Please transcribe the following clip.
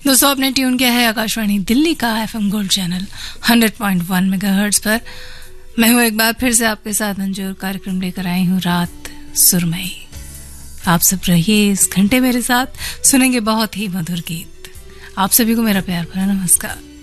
दोस्तों आपने ट्यून किया है आकाशवाणी दिल्ली का एफएम गोल्ड चैनल 100.1 मेगाहर्ट्ज पर। मैं हूं एक बार फिर से आपके साथ अंजू, कार्यक्रम लेकर आई हूं रात सुरमई। आप सब रहिए इस घंटे मेरे साथ, सुनेंगे बहुत ही मधुर गीत। आप सभी को मेरा प्यार भरा नमस्कार।